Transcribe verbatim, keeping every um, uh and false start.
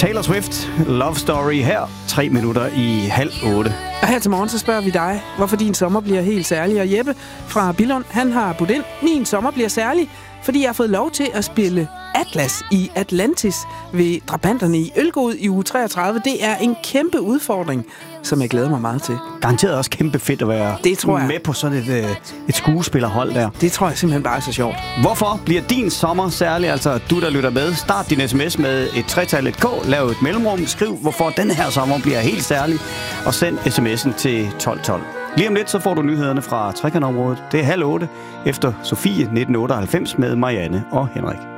Taylor Swift, Love Story her, tre minutter i halv otte. Og her til morgen, så spørger vi dig, hvorfor din sommer bliver helt særlig. Og Jeppe fra Billund, han har budt ind. Min sommer bliver særlig, fordi jeg har fået lov til at spille Atlas i Atlantis ved Drabanterne i Ølgod i uge treogtredive. Det er en kæmpe udfordring, som jeg glæder mig meget til. Garanteret også kæmpe fedt at være det tror jeg. med på sådan et, et skuespillerhold der. Det tror jeg simpelthen bare er så sjovt. Hvorfor bliver din sommer særlig? Altså du, der lytter med, start din sms med et tretal, et K, lav et mellemrum, skriv, hvorfor den her sommer bliver helt særlig, og send sms'en til tolv tolv. Lige om lidt, så får du nyhederne fra Trekantområdet. Det er halv otte efter Sofie nitten otteoghalvfems med Marianne og Henrik.